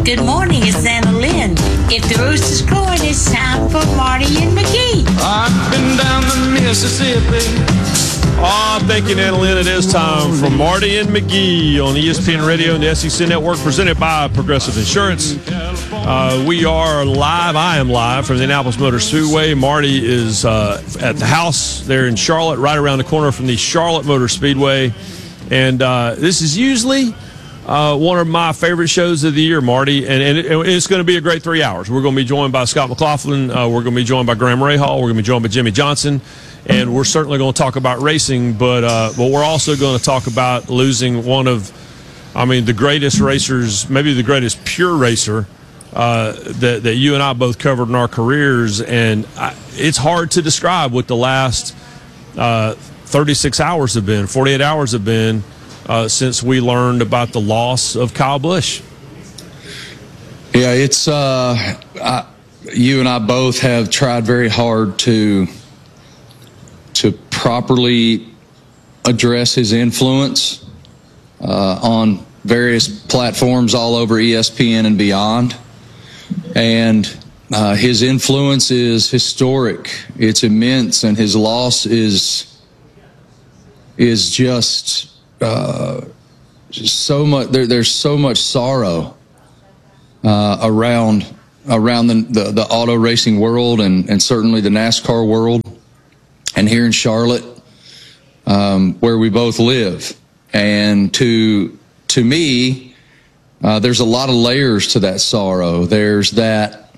Good morning, it's Anna Lynn. If the rooster's crowing, it's time for Marty and McGee. I've been down the Mississippi. Thank you, Anna Lynn. It is time for Marty and McGee on ESPN Radio and the SEC Network, presented by Progressive Insurance. We are live. I am live from the Indianapolis Motor Speedway. Marty is at the house there in Charlotte, right around the corner from the Charlotte Motor Speedway. And this is usually one of my favorite shows of the year, Marty, and it's going to be a great 3 hours. We're going to be joined by Scott McLaughlin. We're going to be joined by Graham Rahal. We're going to be joined by Jimmy Johnson, and we're certainly going to talk about racing, but we're also going to talk about losing one of, the greatest racers, maybe the greatest pure racer that you and I both covered in our careers, and it's hard to describe what the last 36 hours have been, 48 hours have been, since we learned about the loss of Kyle Busch. Yeah, it's you and I both have tried very hard to properly address his influence on various platforms all over ESPN and beyond. And his influence is historic. It's immense, and his loss is just so much. There's so much sorrow around the auto racing world and certainly the NASCAR world, and here in Charlotte, where we both live. And to me, there's a lot of layers to that sorrow. There's that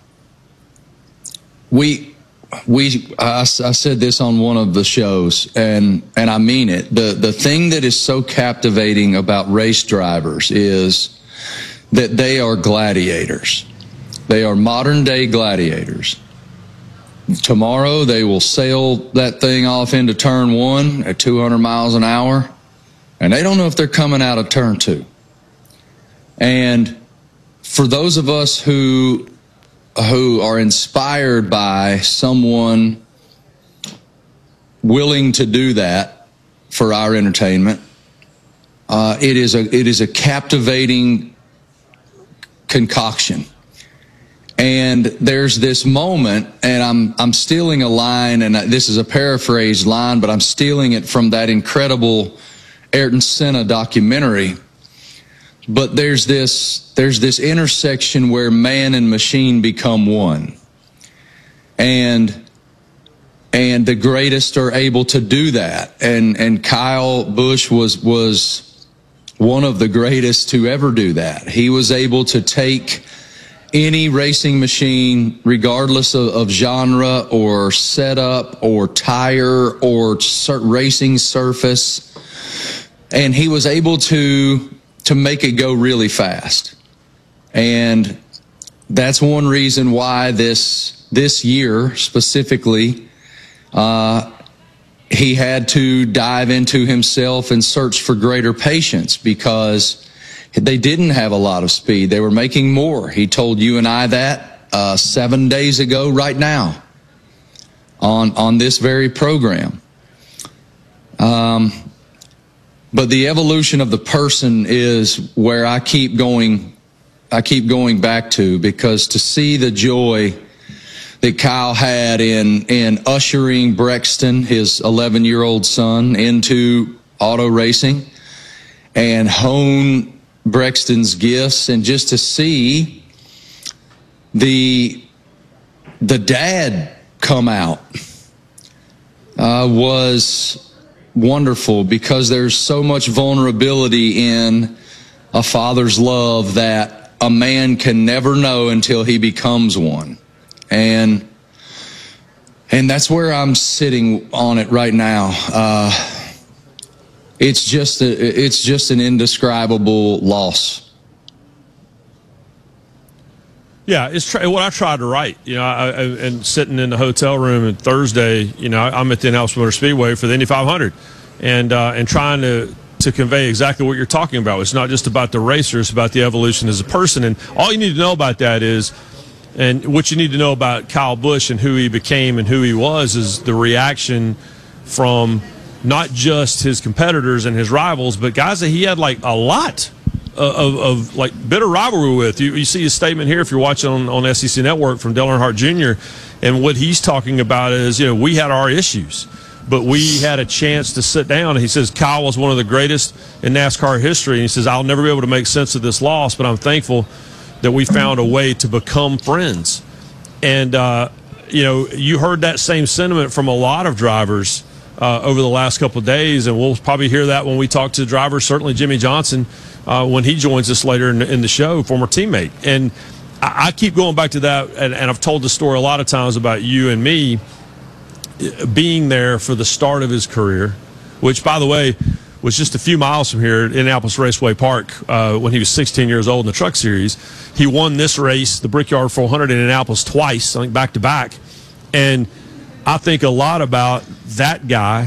I said this on one of the shows, and I mean it. The thing that is so captivating about race drivers is that they are gladiators. They are modern-day gladiators. Tomorrow they will sail that thing off into turn one at 200 miles an hour, and they don't know if they're coming out of turn two. And for those of us who are inspired by someone willing to do that for our entertainment, it is a captivating concoction. And there's this moment, and I'm stealing a line, and this is a paraphrased line, but I'm stealing it from that incredible Ayrton Senna documentary. But there's this intersection where man and machine become one, and the greatest are able to do that. And Kyle Busch was one of the greatest to ever do that. He was able to take any racing machine, regardless of genre or setup or tire or racing surface, and he was able to make it go really fast. And that's one reason why this year specifically, he had to dive into himself and search for greater patience, because they didn't have a lot of speed. They were making more. He told you and I that 7 days ago right now on this very program. But the evolution of the person is where I keep going back to, because to see the joy that Kyle had in ushering Brexton, his 11-year-old son, into auto racing and hone Brexton's gifts, and just to see the dad come out was wonderful, because there's so much vulnerability in a father's love that a man can never know until he becomes one. And that's where I'm sitting on it right now. It's just an indescribable loss. Yeah, it's what I tried to write. And sitting in the hotel room on Thursday, I'm at the Indianapolis Motor Speedway for the Indy 500, and trying to convey exactly what you're talking about. It's not just about the racer; it's about the evolution as a person. And all you need to know about that is, and what you need to know about Kyle Busch and who he became and who he was, is the reaction from not just his competitors and his rivals, but guys that he had like a lot of like bitter rivalry with. You see his statement here if you're watching on SEC Network from Dale Earnhardt Jr., and what he's talking about is, we had our issues, but we had a chance to sit down. And he says Kyle was one of the greatest in NASCAR history, and he says, I'll never be able to make sense of this loss, but I'm thankful that we found a way to become friends. And, you heard that same sentiment from a lot of drivers over the last couple of days, and we'll probably hear that when we talk to drivers, certainly Jimmy Johnson, when he joins us later in the show, former teammate. And I keep going back to that, and I've told the story a lot of times about you and me being there for the start of his career, which, by the way, was just a few miles from here at Indianapolis Raceway Park when he was 16 years old in the Truck Series. He won this race, the Brickyard 400 in Indianapolis, twice, I think back-to-back. And I think a lot about that guy,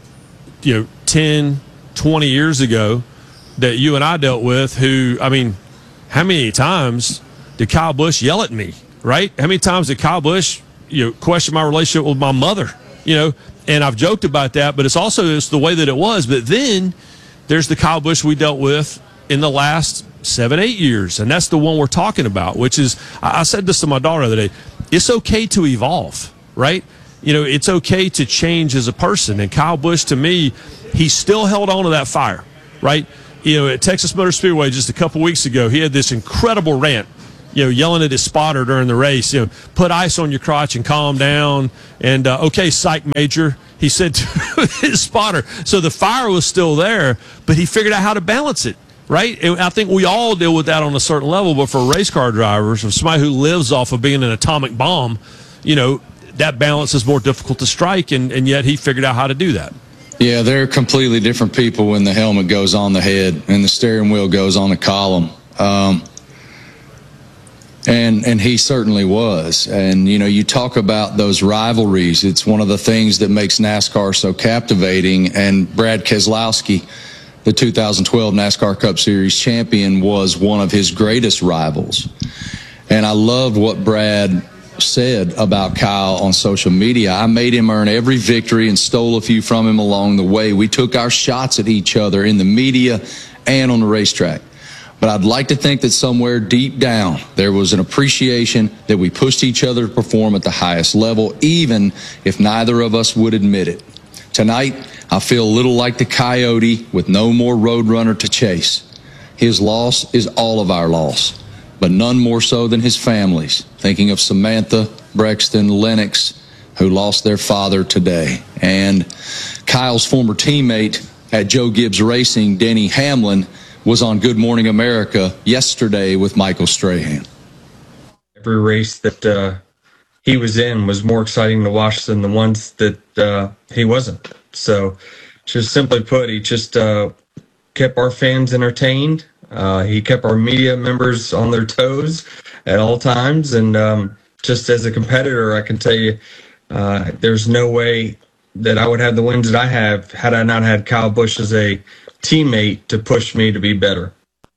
10, 20 years ago that you and I dealt with, who, how many times did Kyle Busch yell at me, right? How many times did Kyle Busch, question my relationship with my mother, And I've joked about that, but it's the way that it was. But then there's the Kyle Busch we dealt with in the last 7-8 years, and that's the one we're talking about, which is, I said this to my daughter the other day, it's okay to evolve, right? It's okay to change as a person. And Kyle Busch, to me, he still held on to that fire, right? At Texas Motor Speedway just a couple weeks ago, he had this incredible rant, yelling at his spotter during the race, put ice on your crotch and calm down. And, okay, psych major, he said to his spotter. So the fire was still there, but he figured out how to balance it, right? And I think we all deal with that on a certain level, but for race car drivers, for somebody who lives off of being an atomic bomb, that balance is more difficult to strike, and yet he figured out how to do that. Yeah, they're completely different people when the helmet goes on the head and the steering wheel goes on the column. And he certainly was. And, you talk about those rivalries. It's one of the things that makes NASCAR so captivating. And Brad Keselowski, the 2012 NASCAR Cup Series champion, was one of his greatest rivals. And I loved what Brad said about Kyle on social media. I made him earn every victory and stole a few from him along the way. We took our shots at each other in the media and on the racetrack. But I'd like to think that somewhere deep down there was an appreciation that we pushed each other to perform at the highest level, even if neither of us would admit it. Tonight, I feel a little like the coyote with no more roadrunner to chase. His loss is all of our loss, but none more so than his family's. Thinking of Samantha, Brexton, Lennox, who lost their father today. And Kyle's former teammate at Joe Gibbs Racing, Denny Hamlin, was on Good Morning America yesterday with Michael Strahan. Every race that he was in was more exciting to watch than the ones that he wasn't. So, just simply put, he just kept our fans entertained. He kept our media members on their toes at all times. And just as a competitor, I can tell you there's no way that I would have the wins that I have had I not had Kyle Busch as a teammate to push me to be better.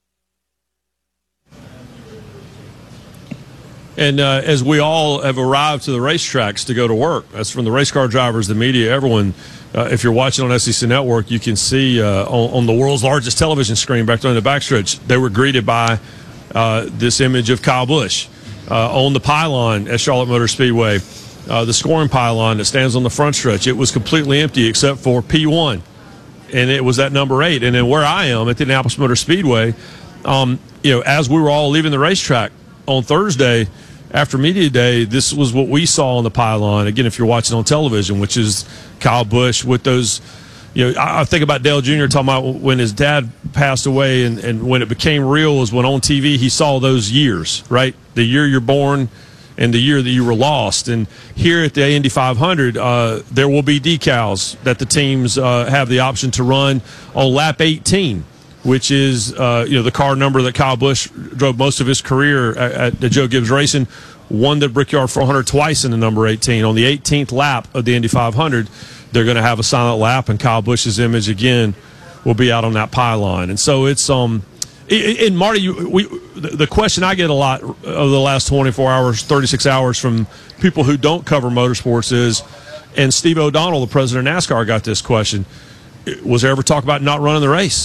And as we all have arrived to the racetracks to go to work, that's from the race car drivers, the media, everyone. If you're watching on SEC Network, you can see on the world's largest television screen back there in the backstretch, they were greeted by this image of Kyle Busch on the pylon at Charlotte Motor Speedway, the scoring pylon that stands on the front stretch. It was completely empty except for P1. And it was that number 8. And then where I am at the Indianapolis Motor Speedway, as we were all leaving the racetrack on Thursday after media day, this was what we saw on the pylon. Again, if you're watching on television, which is Kyle Busch with those, I think about Dale Jr. talking about when his dad passed away and when it became real was when on TV he saw those years, right? The year you're born and the year that you were lost. And here at the Indy 500, there will be decals that the teams have the option to run on lap 18, which is the car number that Kyle Busch drove most of his career at the Joe Gibbs Racing, won the Brickyard 400 twice in the number 18. On the 18th lap of the Indy 500, they're going to have a silent lap, and Kyle Busch's image again will be out on that pylon. And so it's and Marty, the question I get a lot over the last 24 hours, 36 hours from people who don't cover motorsports is, and Steve O'Donnell, the president of NASCAR, got this question, was there ever talk about not running the race?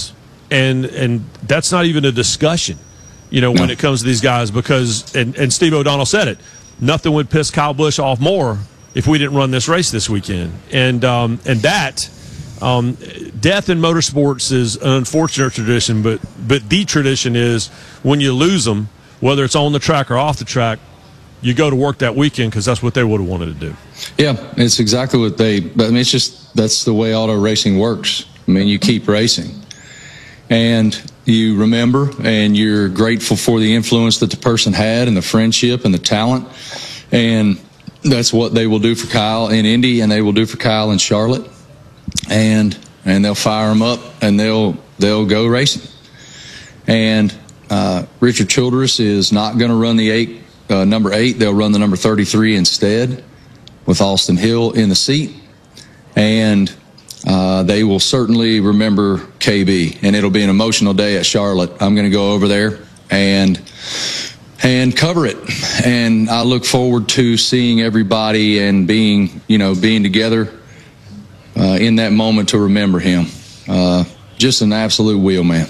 and that's not even a discussion, when it comes to these guys, because and Steve O'Donnell said it, nothing would piss Kyle Busch off more if we didn't run this race this weekend. And that death in motorsports is an unfortunate tradition, but the tradition is when you lose them, whether it's on the track or off the track, you go to work that weekend because that's what they would have wanted to do. Yeah, it's exactly what it's just, that's the way auto racing works. I mean, you keep racing and you remember and you're grateful for the influence that the person had and the friendship and the talent. And that's what they will do for Kyle in Indy, and they will do for Kyle in Charlotte. And they'll fire them up and they'll go racing. And Richard Childress is not going to run the number 8. They'll run the number 33 instead, with Austin Hill in the seat. And they will certainly remember KB, and it'll be an emotional day at Charlotte. I'm going to go over there and cover it. And I look forward to seeing everybody and being together in that moment to remember him. Just an absolute wheelman.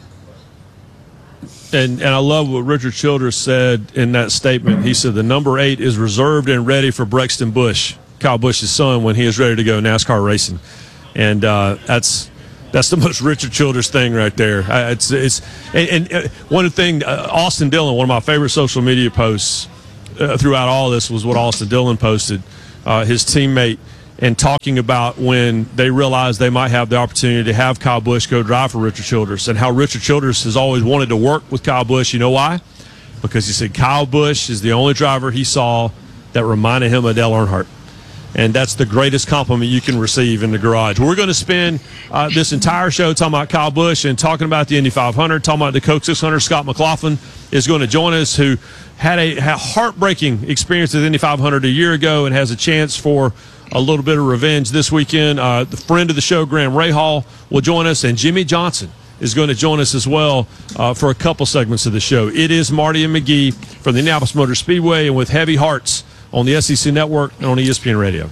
And I love what Richard Childress said in that statement. He said the number 8 is reserved and ready for Brexton Busch, Kyle Busch's son, when he is ready to go NASCAR racing. And that's the most Richard Childress thing right there. And one thing, Austin Dillon, one of my favorite social media posts throughout all this was what Austin Dillon posted, his teammate, and talking about when they realized they might have the opportunity to have Kyle Busch go drive for Richard Childress, and how Richard Childress has always wanted to work with Kyle Busch. You know why? Because he said Kyle Busch is the only driver he saw that reminded him of Dale Earnhardt. And that's the greatest compliment you can receive in the garage. We're going to spend this entire show talking about Kyle Busch and talking about the Indy 500, talking about the Coke 600. Scott McLaughlin is going to join us, who had a heartbreaking experience with the Indy 500 a year ago and has a chance for a little bit of revenge this weekend. The friend of the show, Graham Rahal, will join us, and Jimmy Johnson is going to join us as well for a couple segments of the show. It is Marty and McGee from the Indianapolis Motor Speedway, and with Heavy Hearts on the SEC Network and on ESPN Radio.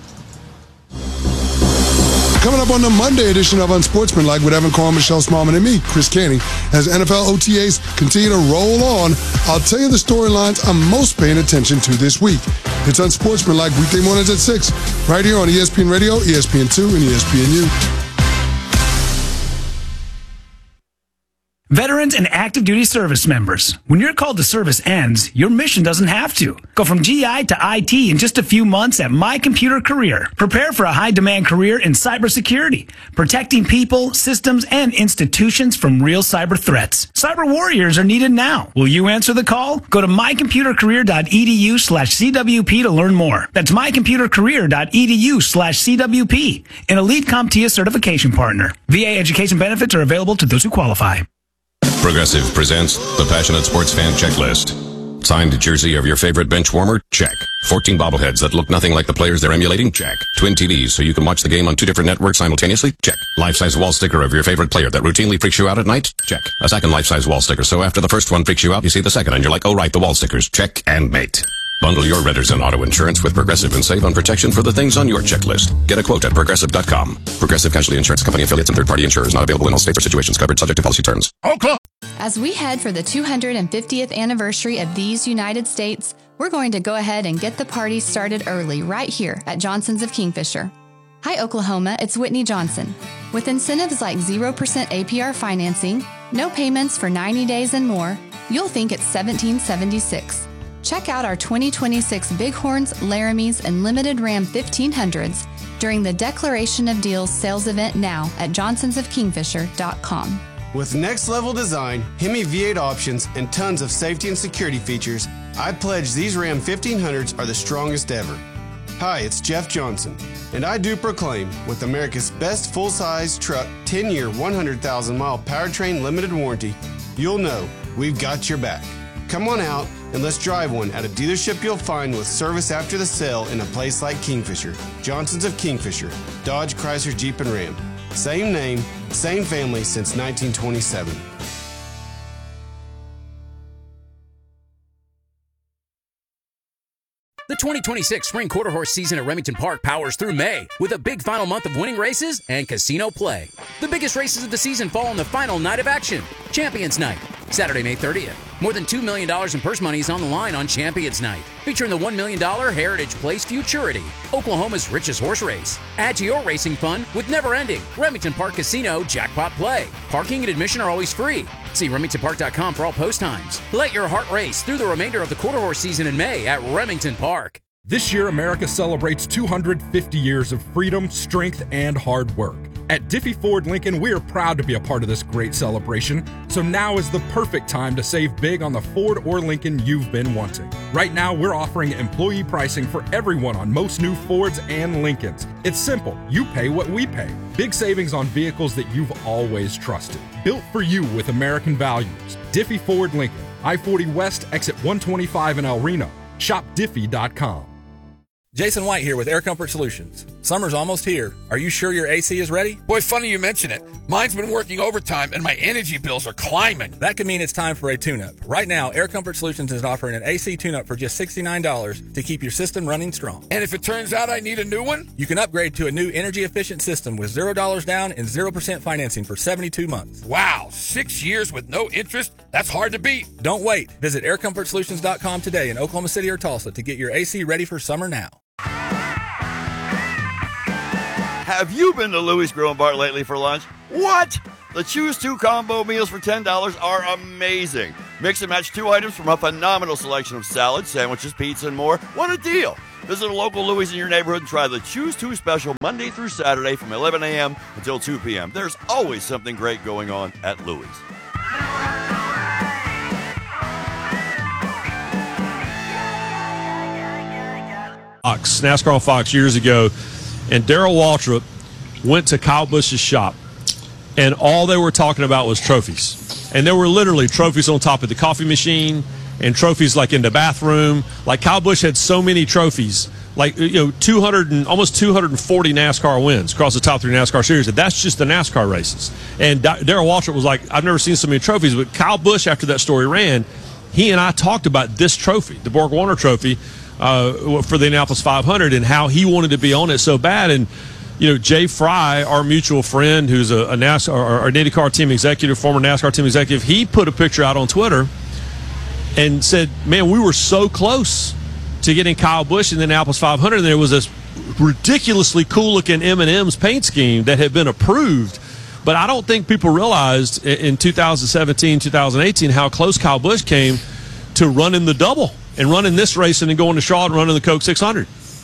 Coming up on the Monday edition of Unsportsmanlike with Evan Cohen, Michelle Smallman, and me, Chris Canty, as NFL OTAs continue to roll on, I'll tell you the storylines I'm most paying attention to this week. It's Unsportsmanlike weekday mornings at 6, right here on ESPN Radio, ESPN2, and ESPNU. Veterans and active duty service members, when your call to service ends, your mission doesn't have to. Go from GI to IT in just a few months at My Computer Career. Prepare for a high-demand career in cybersecurity, protecting people, systems, and institutions from real cyber threats. Cyber warriors are needed now. Will you answer the call? Go to mycomputercareer.edu/CWP to learn more. That's mycomputercareer.edu/CWP, an elite CompTIA certification partner. VA education benefits are available to those who qualify. Progressive presents the Passionate Sports Fan Checklist. Signed jersey of your favorite bench warmer? Check. 14 bobbleheads that look nothing like the players they're emulating? Check. Twin TVs so you can watch the game on 2 different networks simultaneously? Check. Life-size wall sticker of your favorite player that routinely freaks you out at night? Check. A second life-size wall sticker so after the first one freaks you out, you see the second and you're like, oh right, the wall stickers. Check and mate. Bundle your renters and auto insurance with Progressive and save on protection for the things on your checklist. Get a quote at Progressive.com. Progressive Casualty Insurance Company affiliates and third-party insurers not available in all states or situations covered subject to policy terms. As we head for the 250th anniversary of these United States, we're going to go ahead and get the party started early right here at Johnson's of Kingfisher. Hi, Oklahoma, it's Whitney Johnson. With incentives like 0% APR financing, no payments for 90 days and more, you'll think it's 1776. Check out our 2026 Bighorns, Laramies, and Limited Ram 1500s during the Declaration of Deals sales event now at johnsonsofkingfisher.com. With next-level design, Hemi V8 options, and tons of safety and security features, I pledge these Ram 1500s are the strongest ever. Hi, it's Jeff Johnson, and I do proclaim, with America's best full-size truck 10-year, 100,000-mile powertrain limited warranty, you'll know we've got your back. Come on out and let's drive one at a dealership you'll find with service after the sale in a place like Kingfisher. Johnson's of Kingfisher, Dodge, Chrysler, Jeep, and Ram. Same name, same family since 1927. The 2026 Spring Quarter Horse season at Remington Park powers through May with a big final month of winning races and casino play. The biggest races of the season fall on the final night of action, Champions Night, Saturday, May 30th. More than $2 million in purse money is on the line on Champions Night, featuring the $1 million Heritage Place Futurity, Oklahoma's richest horse race. Add to your racing fun with never-ending Remington Park Casino Jackpot Play. Parking and admission are always free. See RemingtonPark.com for all post times. Let your heart race through the remainder of the quarter horse season in May at Remington Park. This year, America celebrates 250 years of freedom, strength, and hard work. At Diffie Ford Lincoln, we are proud to be a part of this great celebration, so now is the perfect time to save big on the Ford or Lincoln you've been wanting. Right now, we're offering employee pricing for everyone on most new Fords and Lincolns. It's simple. You pay what we pay. Big savings on vehicles that you've always trusted. Built for you with American values. Diffie Ford Lincoln, I-40 West, exit 125 in El Reno. Shop Diffie.com. Jason White here with Air Comfort Solutions. Summer's almost here. Are you sure your AC is ready? Boy, funny you mention it. Mine's been working overtime and my energy bills are climbing. That could mean it's time for a tune-up. Right now, Air Comfort Solutions is offering an AC tune-up for just $69 to keep your system running strong. And if it turns out I need a new one? You can upgrade to a new energy-efficient system with $0 down and 0% financing for 72 months. Wow, 6 years with no interest? That's hard to beat. Don't wait. Visit aircomfortsolutions.com today in Oklahoma City or Tulsa to get your AC ready for summer now. Have you been to Louis Grill and Bar lately for lunch? What? The Choose 2 combo meals for $10 are amazing. Mix and match 2 items from a phenomenal selection of salads, sandwiches, pizza, and more. What a deal! Visit a local Louis in your neighborhood and try the Choose 2 special Monday through Saturday from 11 a.m. until 2 p.m. There's always something great going on at Louis. NASCAR on Fox years ago, and Darrell Waltrip went to Kyle Busch's shop, and all they were talking about was trophies. And there were literally trophies on top of the coffee machine and trophies like in the bathroom. Like Kyle Busch had so many trophies, like 200 and almost 240 NASCAR wins across the top 3 NASCAR series. And that's just the NASCAR races. And Darrell Waltrip was like, I've never seen so many trophies. But Kyle Busch, after that story ran, he and I talked about this trophy, the Borg Warner Trophy, for the Indianapolis 500, and how he wanted to be on it so bad. And Jay Fry, our mutual friend, who's a NASCAR, our IndyCar team executive, former NASCAR team executive, he put a picture out on Twitter and said, "Man, we were so close to getting Kyle Busch in the Indianapolis 500." And there was this ridiculously cool-looking M&M's paint scheme that had been approved. But I don't think people realized in 2017, 2018 how close Kyle Busch came to running the double and running this race and then going to Charlotte and running the Coke 600.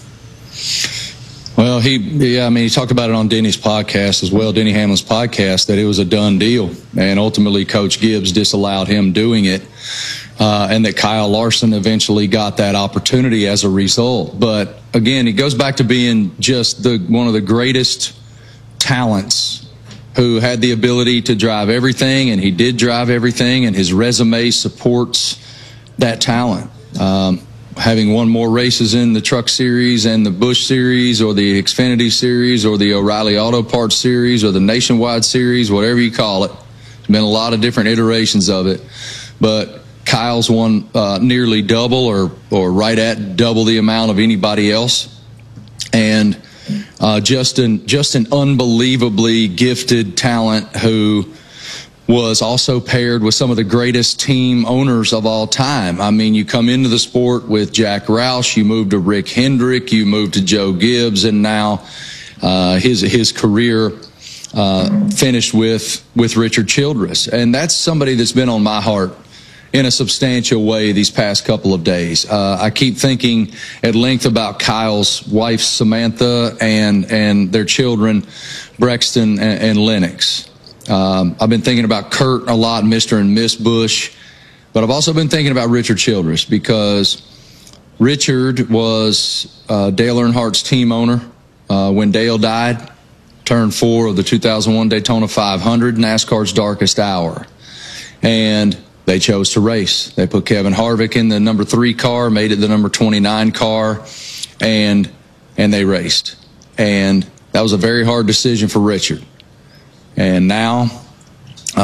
Well, he talked about it on Denny's podcast as well, Denny Hamlin's podcast, that it was a done deal. And ultimately, Coach Gibbs disallowed him doing it, and that Kyle Larson eventually got that opportunity as a result. But again, it goes back to being just one of the greatest talents who had the ability to drive everything, and he did drive everything, and his resume supports that talent. Having won more races in the Truck Series and the Busch Series or the Xfinity Series or the O'Reilly Auto Parts Series or the Nationwide Series, whatever you call it. There's been a lot of different iterations of it. But Kyle's won nearly double or right at double the amount of anybody else. And just an unbelievably gifted talent who was also paired with some of the greatest team owners of all time. I mean, you come into the sport with Jack Roush, you move to Rick Hendrick, you move to Joe Gibbs, and now his career finished with Richard Childress. And that's somebody that's been on my heart in a substantial way these past couple of days. I keep thinking at length about Kyle's wife, Samantha, and their children, Brexton and Lennox. I've been thinking about Kurt a lot, Mr. and Miss Busch, but I've also been thinking about Richard Childress, because Richard was Dale Earnhardt's team owner when Dale died, turned 4 of the 2001 Daytona 500, NASCAR's darkest hour. And they chose to race. They put Kevin Harvick in the number 3 car, made it the number 29 car, and they raced. And that was a very hard decision for Richard. And now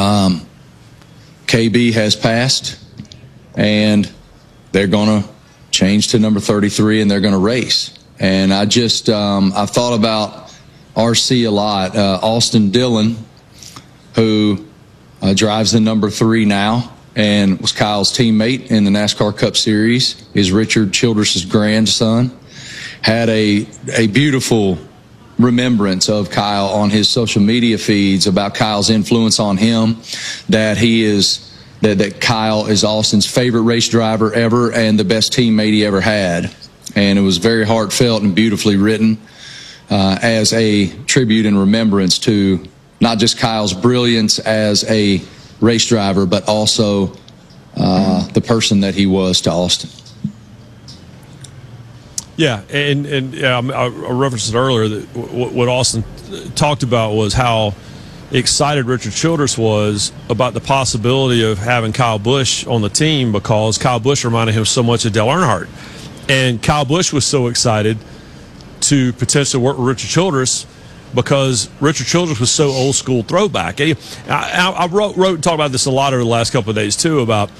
KB has passed, and they're going to change to number 33, and they're going to race. And I just, I've thought about RC a lot. Austin Dillon, who drives the number 3 now and was Kyle's teammate in the NASCAR Cup Series, is Richard Childress's grandson, had a beautiful remembrance of Kyle on his social media feeds about Kyle's influence on him, that Kyle is Austin's favorite race driver ever and the best teammate he ever had. And it was very heartfelt and beautifully written as a tribute and remembrance to not just Kyle's brilliance as a race driver, but also the person that he was to Austin. Yeah, and I referenced it earlier that what Austin talked about was how excited Richard Childress was about the possibility of having Kyle Busch on the team, because Kyle Busch reminded him so much of Dale Earnhardt. And Kyle Busch was so excited to potentially work with Richard Childress because Richard Childress was so old school throwback. And I wrote and talked about this a lot over the last couple of days too, about,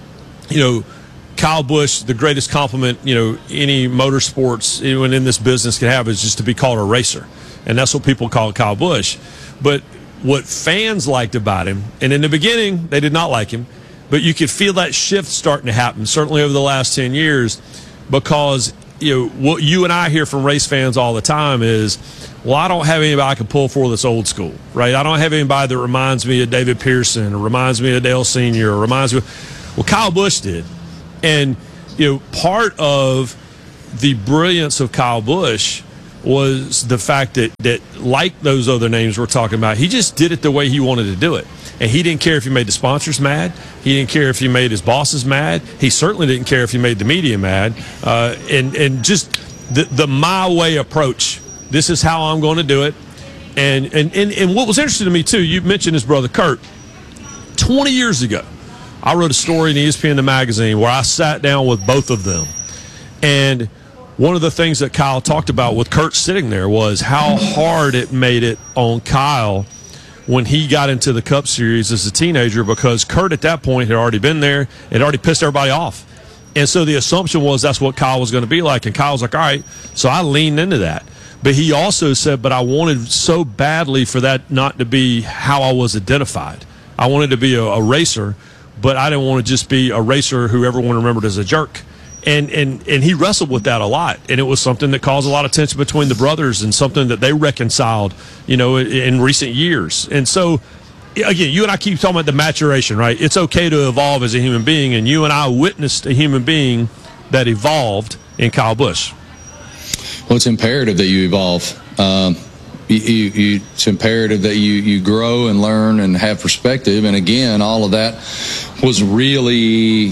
Kyle Busch, the greatest compliment, any motorsports, anyone in this business can have is just to be called a racer. And that's what people call Kyle Busch. But what fans liked about him, and in the beginning, they did not like him, but you could feel that shift starting to happen, certainly over the last 10 years, because, what you and I hear from race fans all the time is, well, I don't have anybody I can pull for that's old school, right? I don't have anybody that reminds me of David Pearson or reminds me of Dale Sr. or reminds me well, Kyle Busch did. And, part of the brilliance of Kyle Busch was the fact that like those other names we're talking about, he just did it the way he wanted to do it. And he didn't care if he made the sponsors mad. He didn't care if he made his bosses mad. He certainly didn't care if he made the media mad. And just the my way approach. This is how I'm going to do it. And what was interesting to me, too, you mentioned his brother Kurt. 20 years ago, I wrote a story in ESPN, the magazine, where I sat down with both of them. And one of the things that Kyle talked about with Kurt sitting there was how hard it made it on Kyle when he got into the Cup Series as a teenager, because Kurt at that point had already been there, had already pissed everybody off. And so the assumption was that's what Kyle was going to be like. And Kyle was like, all right. So I leaned into that. But he also said, but I wanted so badly for that not to be how I was identified. I wanted to be a racer, but I didn't want to just be a racer who everyone remembered as a jerk. And he wrestled with that a lot. And it was something that caused a lot of tension between the brothers and something that they reconciled, in recent years. And so, again, you and I keep talking about the maturation, right? It's okay to evolve as a human being, and you and I witnessed a human being that evolved in Kyle Busch. Well, it's imperative that you evolve. It's imperative that you grow and learn and have perspective. And again, all of that was really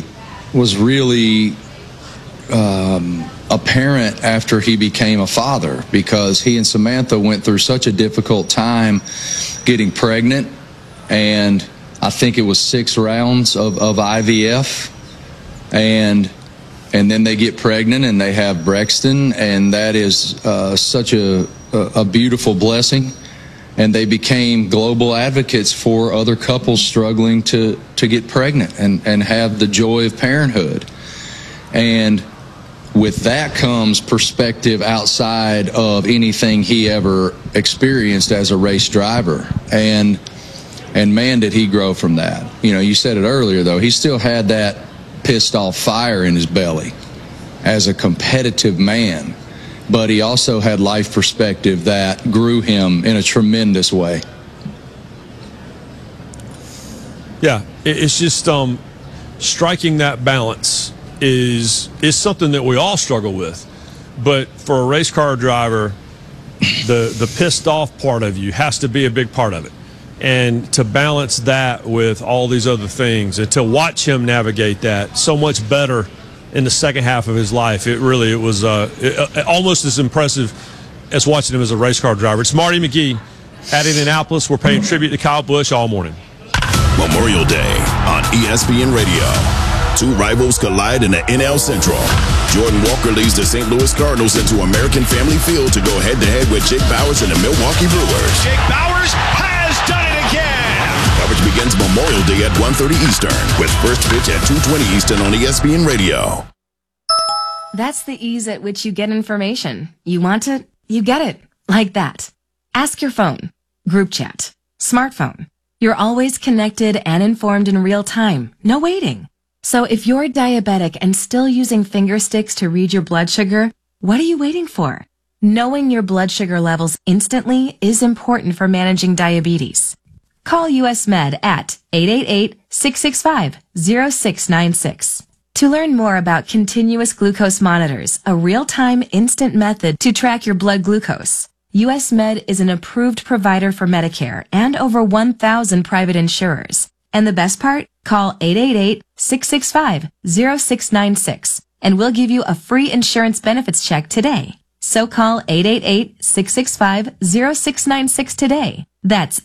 apparent after he became a father, because he and Samantha went through such a difficult time getting pregnant, and I think it was 6 rounds of IVF, and then they get pregnant and they have Brexton, and that is such a beautiful blessing. And they became global advocates for other couples struggling to get pregnant and have the joy of parenthood. And with that comes perspective outside of anything he ever experienced as a race driver. And man, did he grow from that. You said it earlier, though. He still had that pissed off fire in his belly as a competitive man. But he also had life perspective that grew him in a tremendous way. Yeah, it's just striking that balance is something that we all struggle with. But for a race car driver, the pissed off part of you has to be a big part of it. And to balance that with all these other things, and to watch him navigate that so much better in the second half of his life, it was almost as impressive as watching him as a race car driver. It's Marty McGee at Indianapolis. We're paying tribute to Kyle Busch all morning. Memorial Day on ESPN Radio. 2 rivals collide in the NL Central. Jordan Walker leads the St. Louis Cardinals into American Family Field to go head-to-head with Jake Bauers and the Milwaukee Brewers. Jake Bauers has done it again! Coverage begins Memorial Day at 1:30 Eastern with first pitch at 2:20 Eastern on ESPN Radio. That's the ease at which you get information. You want it, you get it. Like that. Ask your phone. Group chat. Smartphone. You're always connected and informed in real time. No waiting. So if you're diabetic and still using finger sticks to read your blood sugar, what are you waiting for? Knowing your blood sugar levels instantly is important for managing diabetes. Call US Med at 888-665-0696. To learn more about continuous glucose monitors, a real-time instant method to track your blood glucose, US Med is an approved provider for Medicare and over 1,000 private insurers. And the best part? Call 888-665-0696 and we'll give you a free insurance benefits check today. So call 888-665-0696 today. That's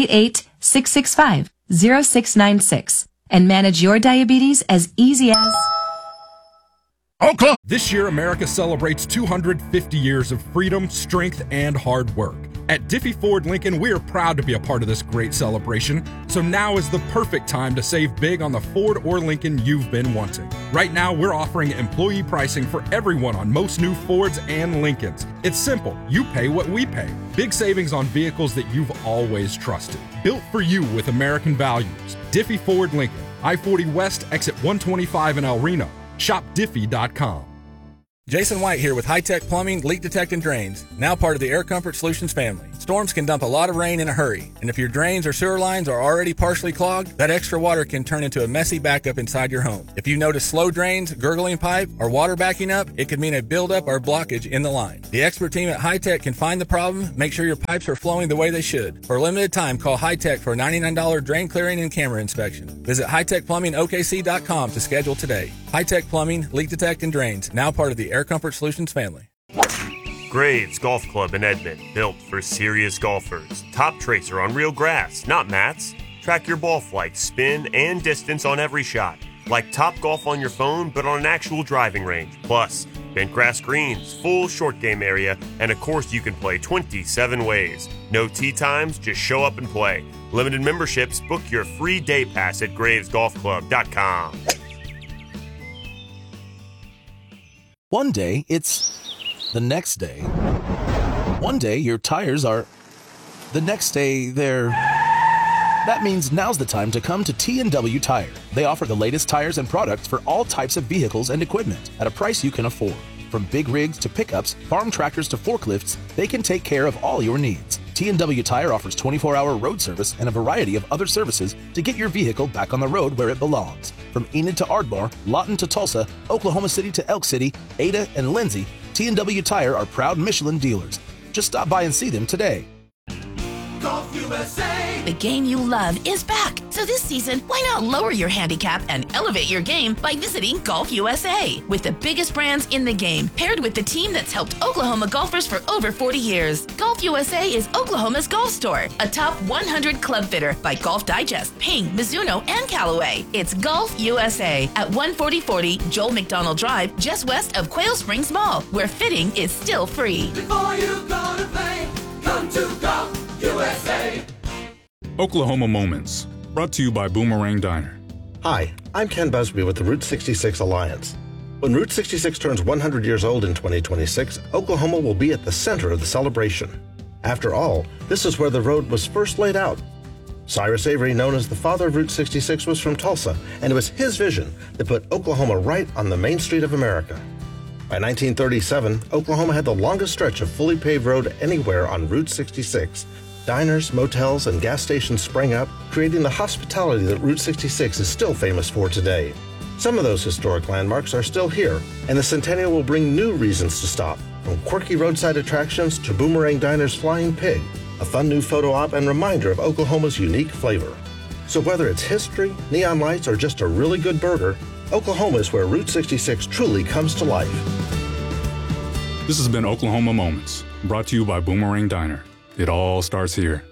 888-665-0696 and manage your diabetes as easy as... Oklahoma! This year, America celebrates 250 years of freedom, strength, and hard work. At Diffie Ford Lincoln, we are proud to be a part of this great celebration, so now is the perfect time to save big on the Ford or Lincoln you've been wanting. Right now, we're offering employee pricing for everyone on most new Fords and Lincolns. It's simple. You pay what we pay. Big savings on vehicles that you've always trusted. Built for you with American values. Diffie Ford Lincoln, I-40 West, exit 125 in El Reno. Shop Diffie.com. Jason White here with High Tech Plumbing, Leak Detect and Drains, now part of the Air Comfort Solutions family. Storms can dump a lot of rain in a hurry, and if your drains or sewer lines are already partially clogged, that extra water can turn into a messy backup inside your home. If you notice slow drains, gurgling pipe, or water backing up, it could mean a buildup or blockage in the line. The expert team at High Tech can find the problem, make sure your pipes are flowing the way they should. For a limited time, call High Tech for a $99 drain clearing and camera inspection. Visit hightechplumbingokc.com to schedule today. High Tech Plumbing, Leak Detect and Drains, now part of the Air Comfort Solutions family. Graves Golf Club in Edmond, built for serious golfers. Top tracer on real grass, not mats. Track your ball flight, spin, and distance on every shot. Like Top Golf on your phone, but on an actual driving range. Plus, bent grass greens, full short game area, and a course you can play 27 ways. No tee times, just show up and play. Limited memberships, book your free day pass at gravesgolfclub.com. One day, it's the next day. One day, your tires are... The next day, they're... That means now's the time to come to T&W Tire. They offer the latest tires and products for all types of vehicles and equipment at a price you can afford. From big rigs to pickups, farm tractors to forklifts, they can take care of all your needs. T&W Tire offers 24-hour road service and a variety of other services to get your vehicle back on the road where it belongs. From Enid to Ardmore, Lawton to Tulsa, Oklahoma City to Elk City, Ada and Lindsay, T&W Tire are proud Michelin dealers. Just stop by and see them today. Golf USA! The game you love is back. So this season, why not lower your handicap and elevate your game by visiting Golf USA? With the biggest brands in the game, paired with the team that's helped Oklahoma golfers for over 40 years. Golf USA is Oklahoma's golf store, a top 100 club fitter by Golf Digest, Ping, Mizuno, and Callaway. It's Golf USA at 14040 Joel McDonald Drive, just west of Quail Springs Mall, where fitting is still free. Before you go to play, come to Golf USA. Oklahoma Moments, brought to you by Boomerang Diner. Hi, I'm Ken Busby with the Route 66 Alliance. When Route 66 turns 100 years old in 2026, Oklahoma will be at the center of the celebration. After all, this is where the road was first laid out. Cyrus Avery, known as the father of Route 66, was from Tulsa, and it was his vision that put Oklahoma right on the main street of America. By 1937, Oklahoma had the longest stretch of fully paved road anywhere on Route 66. Diners, motels, and gas stations sprang up, creating the hospitality that Route 66 is still famous for today. Some of those historic landmarks are still here, and the Centennial will bring new reasons to stop, from quirky roadside attractions to Boomerang Diner's Flying Pig, a fun new photo op and reminder of Oklahoma's unique flavor. So whether it's history, neon lights, or just a really good burger, Oklahoma is where Route 66 truly comes to life. This has been Oklahoma Moments, brought to you by Boomerang Diner. It all starts here.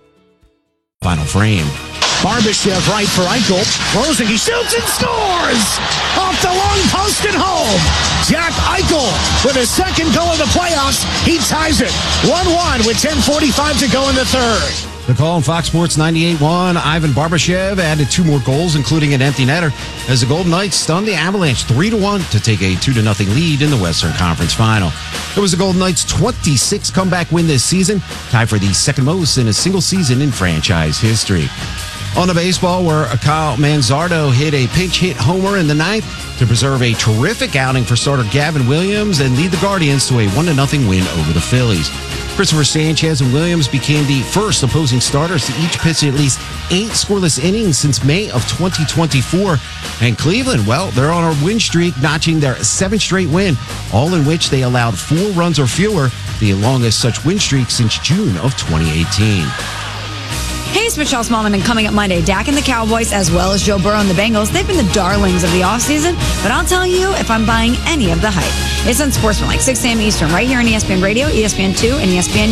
Final frame. Barbashev right for Eichel. Closing, he shoots and scores! Off the long post and home. Jack Eichel with his second goal of the playoffs. He ties it 1-1 with 10:45 to go in the third. The call on Fox Sports 98.1, Ivan Barbashev added 2 more goals, including an empty netter, as the Golden Knights stunned the Avalanche 3-1 to take a 2-0 lead in the Western Conference Final. It was the Golden Knights' 26th comeback win this season, tied for the second most in a single season in franchise history. On the baseball, where Kyle Manzardo hit a pinch hit homer in the 9th to preserve a terrific outing for starter Gavin Williams and lead the Guardians to a 1-0 win over the Phillies. Christopher Sanchez and Williams became the first opposing starters to each pitch at least 8 scoreless innings since May of 2024. And Cleveland, well, they're on a win streak, notching their 7th straight win, all in which they allowed 4 runs or fewer, the longest such win streak since June of 2018. Hey, it's Michelle Smallman, and coming up Monday, Dak and the Cowboys, as well as Joe Burrow and the Bengals, they've been the darlings of the offseason, but I'll tell you if I'm buying any of the hype. It's Unsportsmanlike, 6 a.m. Eastern, right here on ESPN Radio, ESPN2, and ESPN